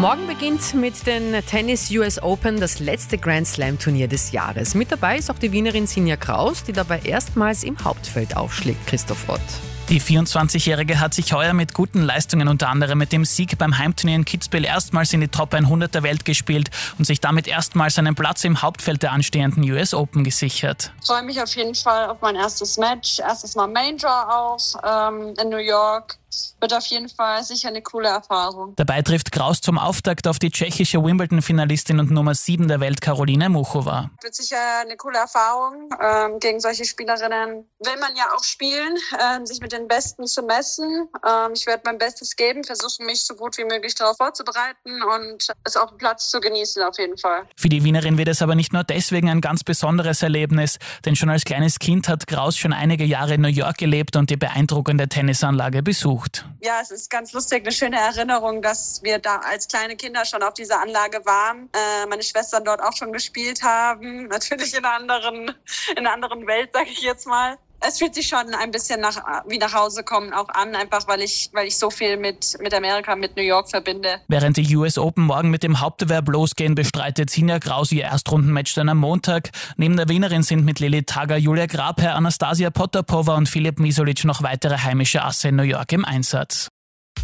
Morgen beginnt mit den Tennis US Open das letzte Grand Slam Turnier des Jahres. Mit dabei ist auch die Wienerin Sinja Kraus, die dabei erstmals im Hauptfeld aufschlägt. Christoph Ott. Die 24-Jährige hat sich heuer mit guten Leistungen, unter anderem mit dem Sieg beim Heimturnier in Kitzbühel, erstmals in die Top 100 der Welt gespielt und sich damit erstmals einen Platz im Hauptfeld der anstehenden US Open gesichert. Ich freue mich auf jeden Fall auf mein erstes Match. Erstes Mal Main Draw auch in New York. Wird auf jeden Fall sicher eine coole Erfahrung. Dabei trifft Kraus zum Auftakt auf die tschechische Wimbledon-Finalistin und Nummer 7 der Welt Caroline Muchova. Wird sicher eine coole Erfahrung. Gegen solche Spielerinnen will man ja auch spielen, sich mit den Besten zu messen. Ich werde mein Bestes geben, versuchen mich so gut wie möglich darauf vorzubereiten und es auf dem Platz zu genießen auf jeden Fall. Für die Wienerin wird es aber nicht nur deswegen ein ganz besonderes Erlebnis, denn schon als kleines Kind hat Kraus schon einige Jahre in New York gelebt und die beeindruckende Tennisanlage besucht. Ja, es ist ganz lustig, eine schöne Erinnerung, dass wir da als kleine Kinder schon auf dieser Anlage waren. Meine Schwestern dort auch schon gespielt haben, natürlich in einer anderen Welt, sage ich jetzt mal. Es fühlt sich schon ein bisschen wie nach Hause kommen auch an, einfach weil ich so viel mit Amerika, mit New York verbinde. Während die US Open morgen mit dem Hauptbewerb losgehen, bestreitet Sinja Kraus ihr Erstrundenmatch dann am Montag. Neben der Wienerin sind mit Lili Tager, Julia Grabherr, Anastasia Potapova und Filip Misolic noch weitere heimische Asse in New York im Einsatz.